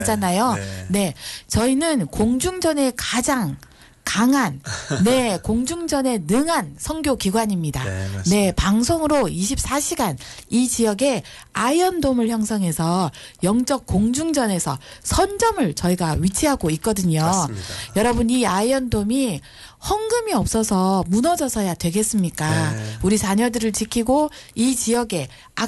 잖아요. 네. 저희는 공중전에 가장 강한, 네, 공중전에 능한 선교 기관입니다. 네, 맞습니다. 네, 방송으로 24시간 이 지역에 아이언돔을 형성해서 영적 공중전에서 선점을 저희가 위치하고 있거든요. 맞습니다. 여러분, 이 아이언돔이 헌금이 없어서 무너져서야 되겠습니까? 네. 우리 자녀들을 지키고 이 지역에